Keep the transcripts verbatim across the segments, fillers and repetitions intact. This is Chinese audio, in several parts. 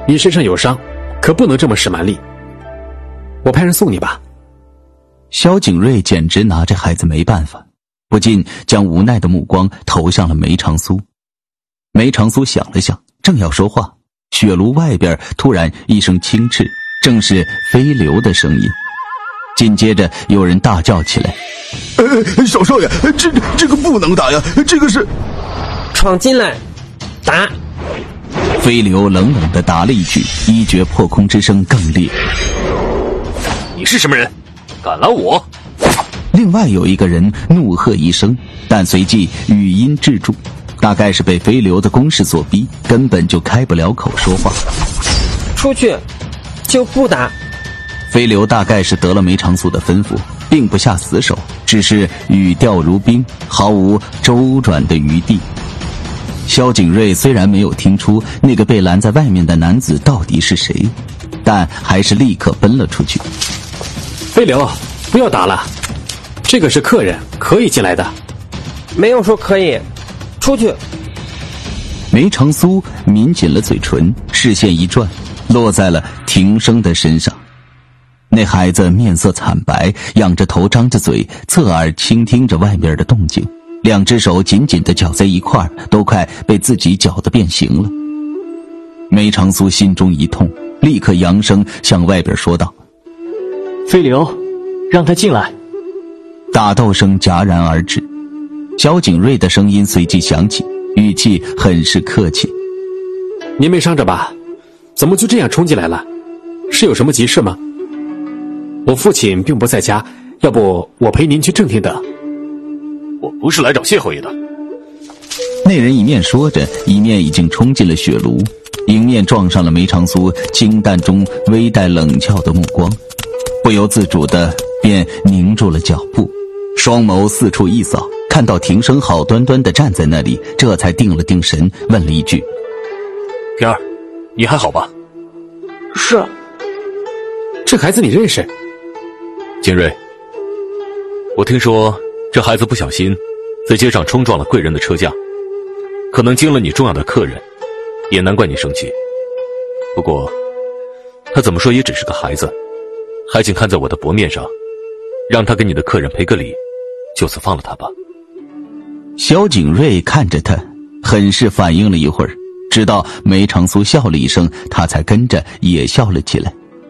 你身上有伤，可不能这么使蛮力。我派人送你吧。 萧景睿简直拿这孩子没办法，不禁将无奈的目光投向了梅长苏。梅长苏想了想，正要说话，雪炉外边突然一声轻斥，正是飞流的声音。紧接着有人大叫起来： 呃，少少爷，这这个不能打呀，这个是闯进来打。 飞流冷冷地答了一句，一绝破空之声更烈。 你是什么人？敢拦我！ 另外有一个人怒喝一声，但随即语音制住，大概是被飞流的攻势所逼，根本就开不了口说话。 出去就不打。 飞流大概是得了梅长苏的吩咐，并不下死手，只是语调如冰，毫无周转的余地。萧景睿虽然没有听出那个被拦在外面的男子到底是谁，但还是立刻奔了出去。 飞流，不要打了，这个是客人，可以进来的。 没有说可以，出去。 梅长苏抿紧了嘴唇，视线一转，落在了庭生的身上。那孩子面色惨白，仰着头，张着嘴，侧耳倾听着外面的动静，两只手紧紧地绞在一块，都快被自己绞得变形了。梅长苏心中一痛，立刻扬声向外边说道： 飞流，让他进来。 打斗声戛然而止，萧景睿的声音随即响起，语气很是客气： 您没伤着吧？怎么就这样冲进来了？是有什么急事吗？我父亲并不在家，要不我陪您去正厅等。 我不是来找谢侯爷的。 那人一面说着，一面已经冲进了雪炉，迎面撞上了梅长苏清淡中微带冷峭的目光，不由自主地便凝住了脚步，双眸四处一扫，看到庭生好端端地站在那里，这才定了定神，问了一句： 平儿，你还好吧？ 是。 这孩子你认识？ 金瑞，我听说这孩子不小心在街上冲撞了贵人的车架，可能惊了你重要的客人，也难怪你生气。不过他怎么说也只是个孩子，还请看在我的薄面上，让他给你的客人赔个礼，就此放了他吧。 萧景睿看着他，很是反应了一会儿，直到梅长苏笑了一声，他才跟着也笑了起来。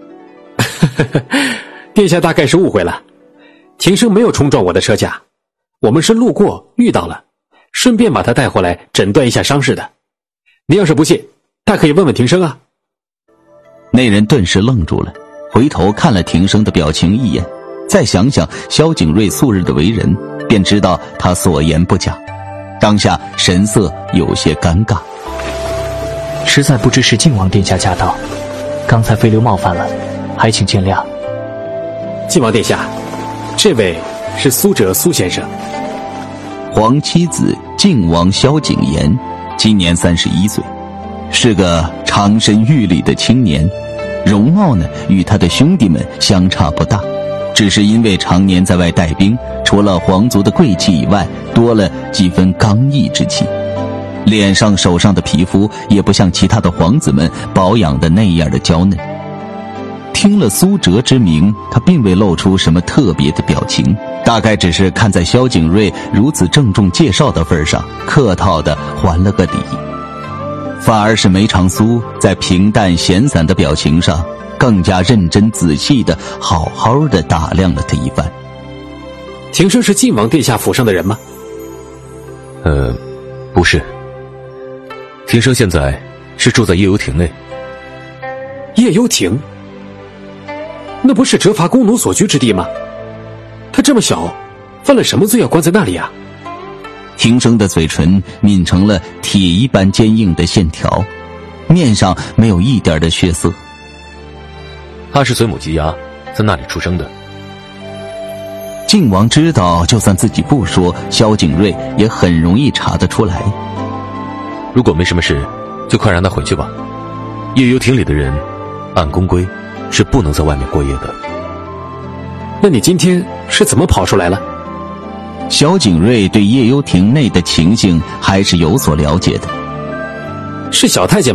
殿下大概是误会了，庭生没有冲撞我的车架，我们是路过遇到了，顺便把他带回来诊断一下伤势的。您要是不信，大可以问问庭生啊。 那人顿时愣住了，回头看了庭生的表情一眼，再想想萧景睿素日的为人，便知道他所言不假，当下神色有些尴尬。 实在不知是靖王殿下驾到，刚才飞流冒犯了，还请见谅。 靖王殿下，这位是苏辙苏先生。 皇妻子靖王萧景琰今年三十一岁，是个长身玉立的青年，容貌呢与他的兄弟们相差不大，只是因为常年在外带兵，除了皇族的贵气以外，多了几分刚毅之气。脸上手上的皮肤也不像其他的皇子们保养的那样的娇嫩。听了苏辙之名，他并未露出什么特别的表情，大概只是看在萧景睿如此郑重介绍的份上，客套地还了个礼。反而是梅长苏在平淡闲散的表情上更加认真仔细地好好地打量了他一番。 庭生是靖王殿下府上的人吗？ 呃，不是，庭生现在是住在夜游亭内。 夜游亭？那不是折罚弓弩所居之地吗？他这么小，犯了什么罪要关在那里啊？ 庭生的嘴唇抿成了铁一般坚硬的线条，面上没有一点的血色。 他是随母姬压在那里出生的。 靖王知道，就算自己不说，萧景睿也很容易查得出来。 如果没什么事，就快让他回去吧。夜游亭里的人按公规是不能在外面过夜的。 那你今天是怎么跑出来了？ 萧景睿对夜幽亭内的情形还是有所了解的。 是小太监们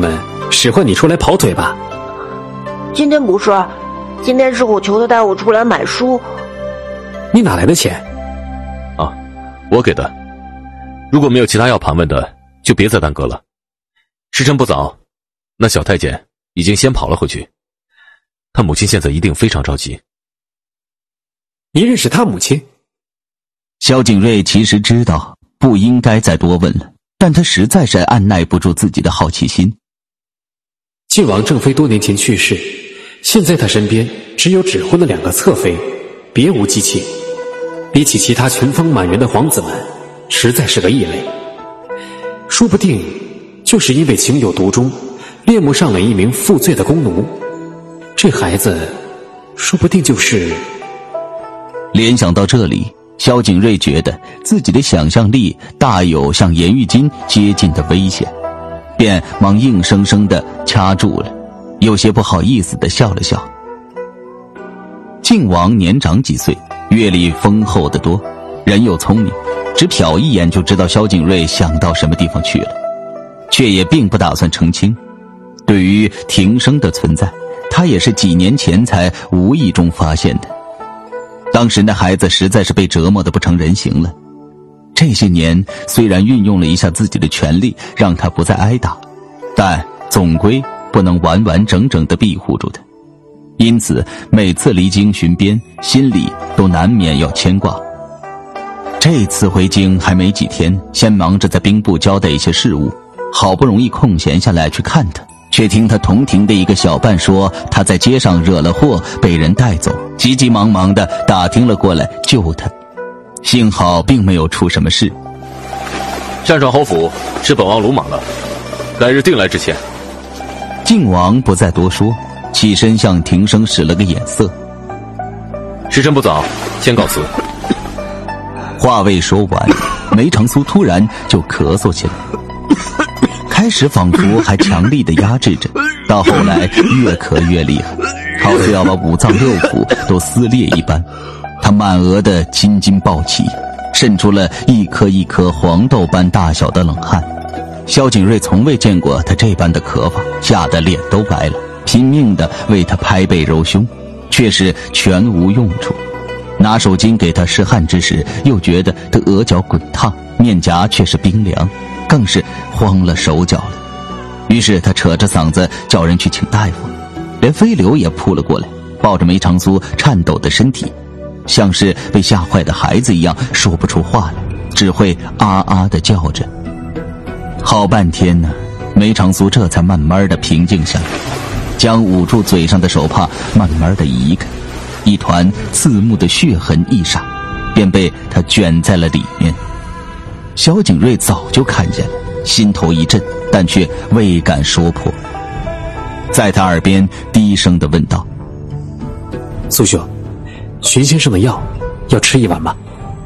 使唤你出来跑腿吧？ 今天不是，今天是我求他带我出来买书。 你哪来的钱？ 啊，我给的。如果没有其他要盘问的，就别再耽搁了。时辰不早，那小太监已经先跑了回去，他母亲现在一定非常着急。 你认识他母亲？ 萧景睿其实知道不应该再多问了，但他实在是按耐不住自己的好奇心。 晋王正妃多年前去世，现在他身边只有指婚的两个侧妃，别无姬妾。比起其他群芳满园的皇子们，实在是个异类。说不定就是因为情有独钟，恋慕上了一名负罪的宫奴。这孩子说不定就是…… 联想到这里，萧景睿觉得自己的想象力大有向颜玉京接近的危险，便忙硬生生地掐住了，有些不好意思地笑了笑。靖王年长几岁，阅历丰厚得多，人又聪明，只瞟一眼就知道萧景睿想到什么地方去了，却也并不打算澄清。对于庭生的存在，他也是几年前才无意中发现的。当时那孩子实在是被折磨得不成人形了，这些年虽然运用了一下自己的权力让他不再挨打，但总归不能完完整整地庇护住他，因此每次离京巡边，心里都难免要牵挂。这次回京还没几天，先忙着在兵部交代一些事务，好不容易空闲下来去看他，却听他同庭的一个小伴说他在街上惹了祸，被人带走，急急忙忙地打听了过来救他，幸好并没有出什么事。 擅闯侯府是本王鲁莽了，改日定来致歉。 靖王不再多说，起身向庭生使了个眼色。 时辰不早，先告辞。 话未说完，梅长苏突然就咳嗽起来，开始仿佛还强力地压制着，到后来越咳越厉害，好似要把五脏六腑都撕裂一般。他满额的青筋暴起，渗出了一颗一颗黄豆般大小的冷汗。萧景睿从未见过他这般的咳法，吓得脸都白了，拼命地为他拍背揉胸，却是全无用处。拿手巾给他拭汗之时，又觉得他额角滚烫，面颊却是冰凉，更是慌了手脚了。于是他扯着嗓子叫人去请大夫，连飞流也扑了过来，抱着梅长苏颤抖的身体，像是被吓坏的孩子一样，说不出话来，只会啊啊地叫着。好半天呢，梅长苏这才慢慢地平静下来，将捂住嘴上的手帕慢慢地移开，一团刺目的血痕一闪，便被他卷在了里面。萧景睿早就看见了，心头一震，但却未敢说破，在他耳边低声地问道： 苏兄，荀先生的药要吃一碗吗？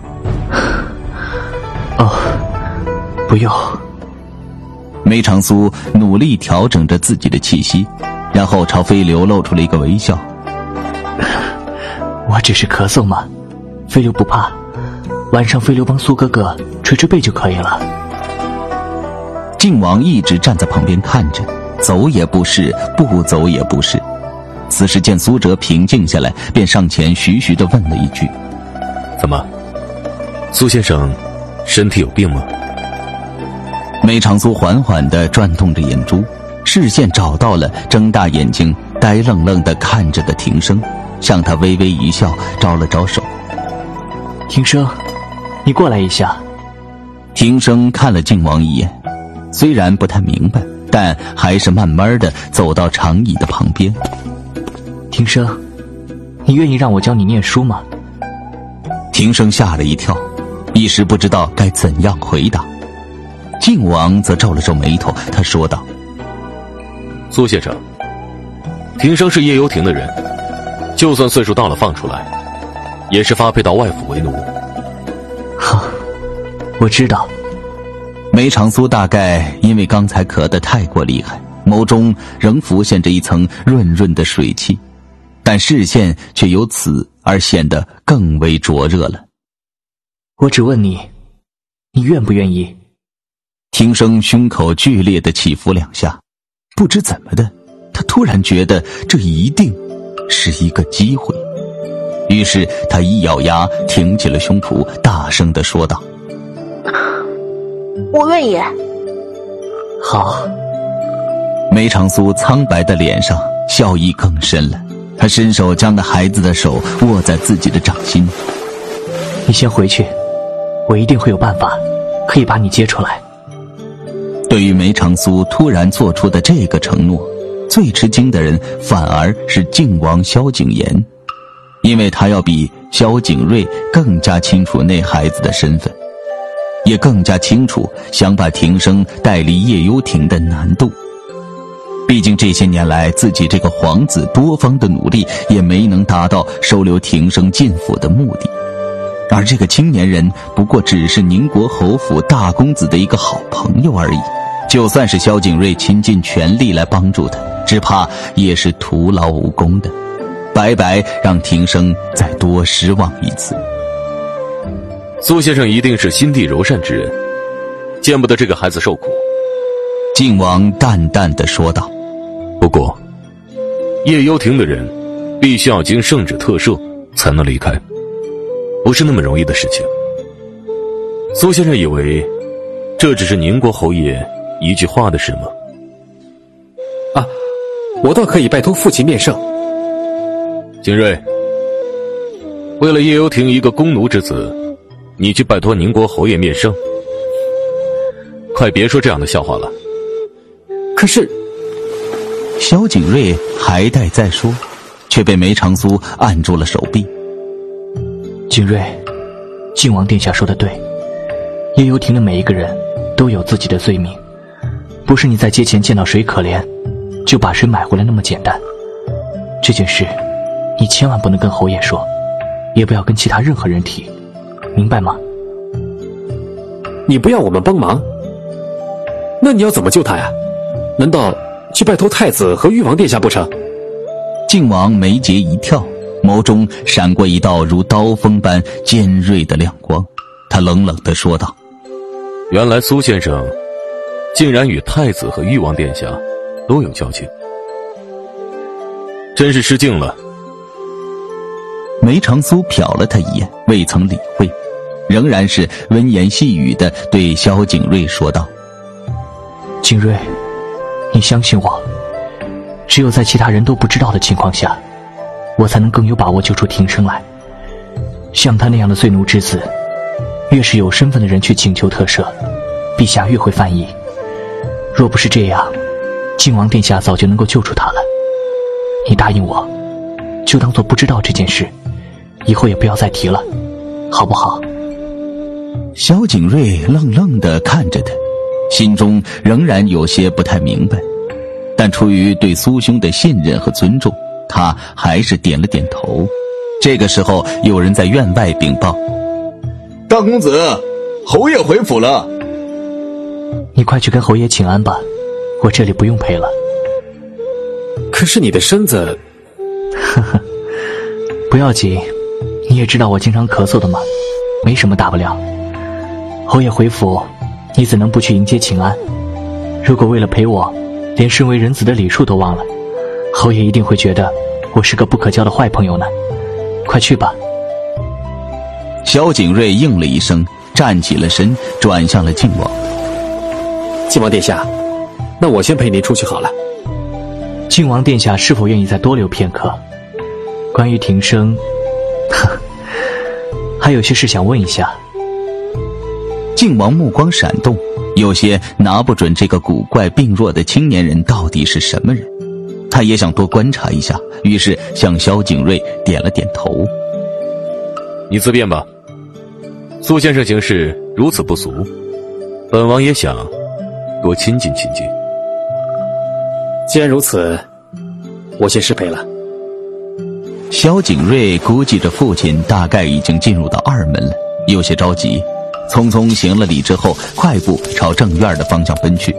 哦，不用。 梅长苏努力调整着自己的气息，然后朝飞流露出了一个微笑。 我只是咳嗽嘛，飞流不怕，晚上飞流帮苏哥哥捶捶背就可以了。 靖王一直站在旁边看着，走也不是，不走也不是。此时见苏辙平静下来，便上前徐徐地问了一句： 怎么，苏先生身体有病吗？ 梅长苏缓缓地转动着眼珠，视线找到了睁大眼睛呆愣愣地看着的庭生，向他微微一笑，招了招手。 庭生，你过来一下。 庭生看了靖王一眼，虽然不太明白，但还是慢慢地走到长椅的旁边。 庭生，你愿意让我教你念书吗？ 庭生吓了一跳，一时不知道该怎样回答。靖王则皱了皱眉头，他说道： 苏先生，庭生是夜游亭的人，就算岁数到了放出来，也是发配到外府为奴。 好，我知道。 梅长苏大概因为刚才咳得太过厉害，眸中仍浮现着一层润润的水汽，但视线却由此而显得更为灼热了。 我只问你，你愿不愿意？ 庭生胸口剧烈地起伏两下， 不知怎么的，他突然觉得这一定是一个机会。于是他一咬牙，挺起了胸脯，大声地说道： 我愿意。 好。 梅长苏苍白的脸上笑意更深了，他伸手将那孩子的手握在自己的掌心。 你先回去，我一定会有办法可以把你接出来。 对于梅长苏突然做出的这个承诺，最吃惊的人反而是靖王萧景琰，因为他要比萧景睿更加清楚那孩子的身份，也更加清楚想把庭生带离叶幽亭的难度。毕竟这些年来自己这个皇子多方的努力也没能达到收留庭生进府的目的，而这个青年人不过只是宁国侯府大公子的一个好朋友而已，就算是萧景睿倾尽全力来帮助他，只怕也是徒劳无功的，白白让庭生再多失望一次。 苏先生一定是心地柔善之人，见不得这个孩子受苦。 靖王淡淡地说道： 不过叶幽亭的人必须要经圣旨特赦才能离开，不是那么容易的事情。苏先生以为这只是宁国侯爷一句话的事吗？ 啊，我倒可以拜托父亲面圣。 景睿，为了叶幽亭一个弓奴之子，你去拜托宁国侯爷面圣？快别说这样的笑话了。 可是萧景睿还待再说，却被梅长苏按住了手臂。 景睿，靖王殿下说的对，叶幽亭的每一个人都有自己的罪名，不是你在街前见到谁可怜就把谁买回来那么简单。这件事你千万不能跟侯爷说，也不要跟其他任何人提，明白吗？ 你不要我们帮忙，那你要怎么救他呀？难道去拜托太子和誉王殿下不成？ 靖王眉睫一跳，眸中闪过一道如刀锋般尖锐的亮光，他冷冷地说道： 原来苏先生竟然与太子和誉王殿下都有交情，真是失敬了。 梅长苏瞟了他一眼，未曾理会，仍然是温言细语地对萧景睿说道： 景睿，你相信我，只有在其他人都不知道的情况下，我才能更有把握救出庭生来。像他那样的罪奴之子，越是有身份的人去请求特赦，陛下越会犯意。若不是这样，靖王殿下早就能够救出他了。你答应我，就当做不知道这件事，以后也不要再提了，好不好？ 萧景睿愣愣地看着他，心中仍然有些不太明白，但出于对苏兄的信任和尊重，他还是点了点头。这个时候有人在院外禀报： 大公子，侯爷回府了。 你快去跟侯爷请安吧，我这里不用陪了。 可是你的身子…… 呵呵，不要紧，你也知道我经常咳嗽的嘛，没什么大不了。侯爷回府，你怎能不去迎接请安？如果为了陪我，连身为人子的礼数都忘了，侯爷一定会觉得我是个不可交的坏朋友呢。快去吧。 萧景睿应了一声，站起了身，转向了靖王。 靖王殿下，那我先陪您出去好了。 靖王殿下是否愿意再多留片刻？关于庭生，还有些事想问一下。 靖王目光闪动，有些拿不准这个古怪病弱的青年人到底是什么人。他也想多观察一下，于是向萧景睿点了点头。 你自便吧，苏先生行事如此不俗，本王也想多亲近亲近。 既然如此，我先失陪了。 萧景睿估计着父亲大概已经进入到二门了，有些着急，匆匆行了礼之后，快步朝正院的方向奔去。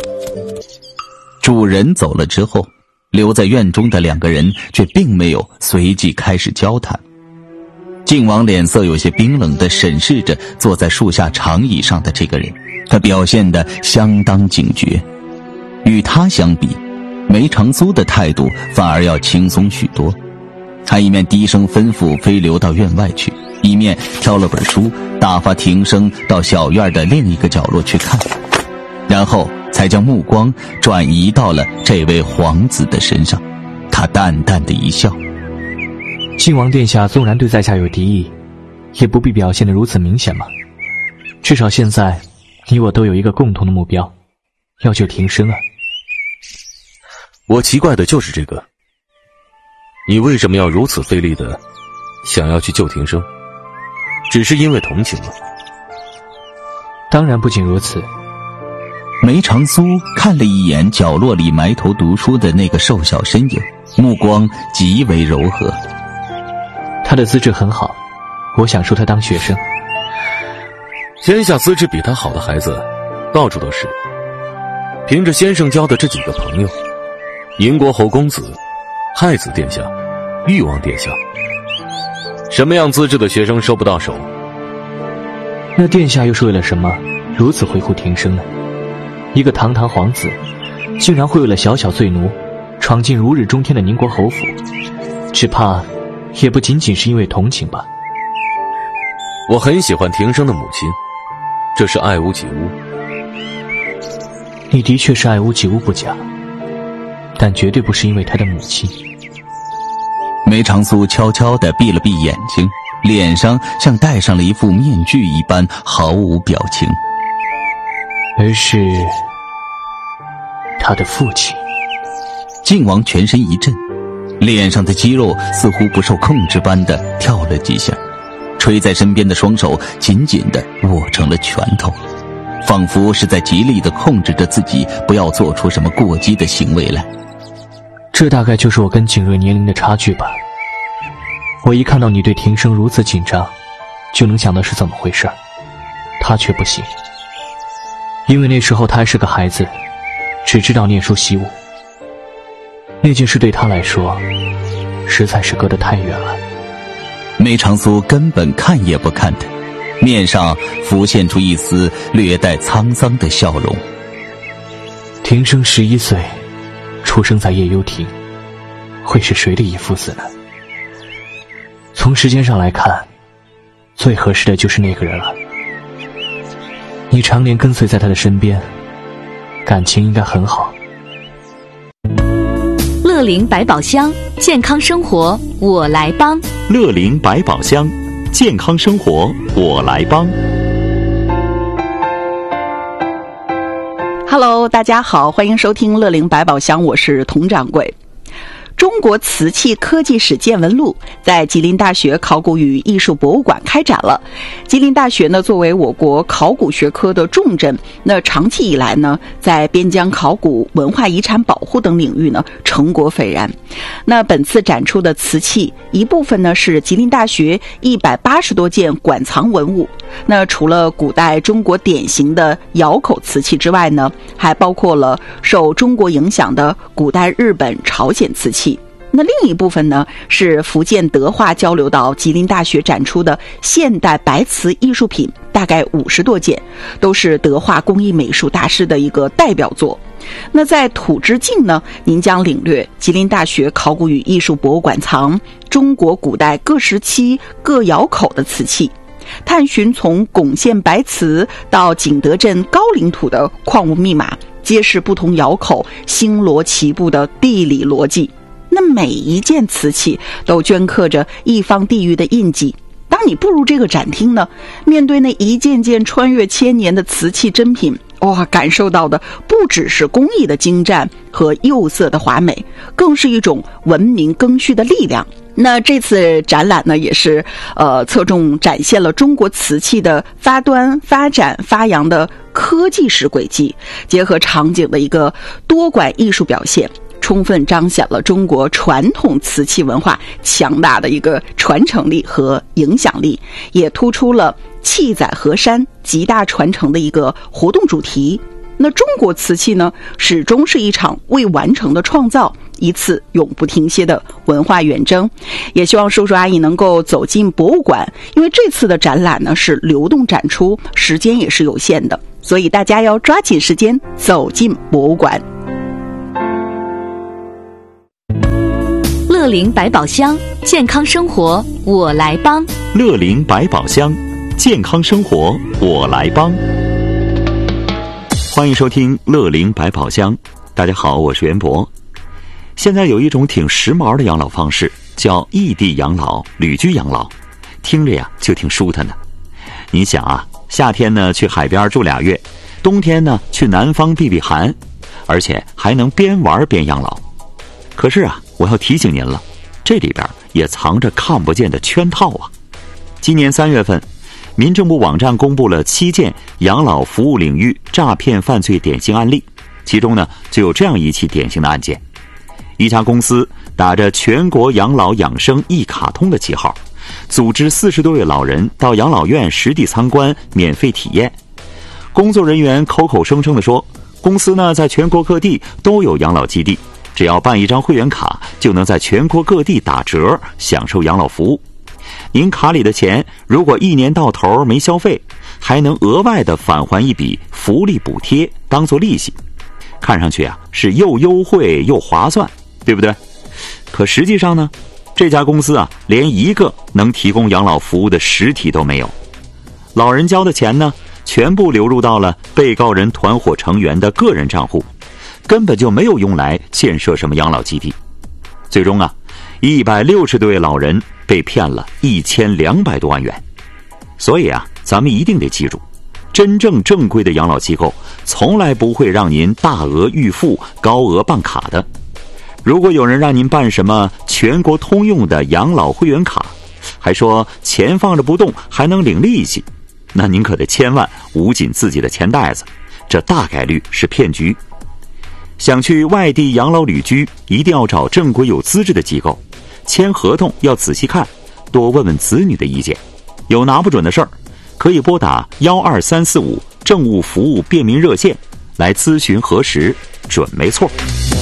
主人走了之后，留在院中的两个人却并没有随即开始交谈。靖王脸色有些冰冷地审视着坐在树下长椅上的这个人，他表现得相当警觉。 与他相比，梅长苏的态度反而要轻松许多。他一面低声吩咐飞流到院外去，一面挑了本书打发庭生到小院的另一个角落去看，然后才将目光转移到了这位皇子的身上。他淡淡的一笑， 靖王殿下纵然对在下有敌意，也不必表现得如此明显嘛。至少现在你我都有一个共同的目标，要救庭生啊。 我奇怪的就是这个，你为什么要如此费力的想要去救庭生？只是因为同情吗？ 当然不仅如此。 梅长苏看了一眼角落里埋头读书的那个瘦小身影，目光极为柔和。 他的资质很好，我想收他当学生。 天下资质比他好的孩子到处都是，凭着先生交的这几个朋友，宁国侯公子、太子殿下、誉王殿下，什么样资质的学生收不到手？ 那殿下又是为了什么如此维护庭生呢？一个堂堂皇子，竟然会为了小小罪奴闯进如日中天的宁国侯府，只怕也不仅仅是因为同情吧。 我很喜欢庭生的母亲，这是爱屋及乌。 你的确是爱屋及乌不假，但绝对不是因为他的母亲。 梅长苏悄悄地闭了闭眼睛，脸上像戴上了一副面具一般毫无表情。 而是他的父亲。 靖王全身一震，脸上的肌肉似乎不受控制般的跳了几下，垂在身边的双手紧紧地握成了拳头，仿佛是在极力地控制着自己不要做出什么过激的行为来。 这大概就是我跟景睿年龄的差距吧。我一看到你对庭生如此紧张，就能想到是怎么回事，他却不行。因为那时候他还是个孩子，只知道念书习武，那件事对他来说实在是隔得太远了。 梅长苏根本看也不看他，面上浮现出一丝略带沧桑的笑容。 庭生十一岁，出生在夜幽亭，会是谁的遗父子呢？从时间上来看，最合适的就是那个人了。你常年跟随在他的身边，感情应该很好。 乐龄百宝箱，健康生活我来帮。 乐龄百宝箱，健康生活我来帮。 Hello， 大家好，欢迎收听乐龄百宝箱，我是佟掌柜。中国瓷器科技史见闻录在吉林大学考古与艺术博物馆开展了。吉林大学呢，作为我国考古学科的重镇，那长期以来呢，在边疆考古、文化遗产保护等领域呢，成果斐然。那本次展出的瓷器，一部分呢是吉林大学一百八十多件馆藏文物。那除了古代中国典型的窑口瓷器之外呢，还包括了受中国影响的古代日本、朝鲜瓷器。那另一部分呢，是福建德化交流到吉林大学展出的现代白瓷艺术品，大概五十多件，都是德化工艺美术大师的一个代表作。那在土之境呢，您将领略吉林大学考古与艺术博物馆藏中国古代各时期各窑口的瓷器，探寻从巩县白瓷到景德镇高岭土的矿物密码，揭示不同窑口星罗棋布的地理逻辑。那每一件瓷器都镌刻着一方地域的印记。当你步入这个展厅呢，面对那一件件穿越千年的瓷器珍品，哇，感受到的不只是工艺的精湛和釉色的华美，更是一种文明更续的力量。那这次展览呢，也是呃侧重展现了中国瓷器的发端、发展、发扬的科技史轨迹，结合场景的一个多管艺术表现，充分彰显了中国传统瓷器文化强大的一个传承力和影响力，也突出了气载河山极大传承的一个活动主题。那中国瓷器呢，始终是一场未完成的创造，一次永不停歇的文化远征。也希望叔叔阿姨能够走进博物馆，因为这次的展览呢是流动展出，时间也是有限的，所以大家要抓紧时间走进博物馆。 龄百宝箱，健康生活我来帮。 乐龄百宝箱，健康生活我来帮。欢迎收听乐龄百宝箱。大家好，我是袁博。现在有一种挺时髦的养老方式，叫异地养老、旅居养老，听着呀就挺舒坦的。你想啊，夏天呢去海边住俩月，冬天呢去南方避避寒，而且还能边玩边养老。可是啊，我要提醒您了，这里边也藏着看不见的圈套啊。今年三月份，民政部网站公布了七件养老服务领域诈骗犯罪典型案例，其中呢就有这样一起典型的案件。一家公司打着全国养老养生一卡通的旗号，组织四十多位老人到养老院实地参观，免费体验。工作人员口口声声地说，公司呢在全国各地都有养老基地，只要办一张会员卡，就能在全国各地打折享受养老服务。您卡里的钱如果一年到头没消费，还能额外的返还一笔福利补贴当做利息。看上去啊是又优惠又划算，对不对？可实际上呢，这家公司啊连一个能提供养老服务的实体都没有。老人交的钱呢全部流入到了被告人团伙成员的个人账户，根本就没有用来建设什么养老基地。最终啊一百六十多位老人被骗了一千两百多万元。所以啊咱们一定得记住，真正正规的养老机构从来不会让您大额预付、高额办卡的。如果有人让您办什么全国通用的养老会员卡，还说钱放着不动还能领利息，那您可得千万捂紧自己的钱袋子，这大概率是骗局。想去外地养老旅居，一定要找正规有资质的机构，签合同要仔细看，多问问子女的意见。有拿不准的事儿，可以拨打幺二三四五政务服务便民热线来咨询核实，准没错。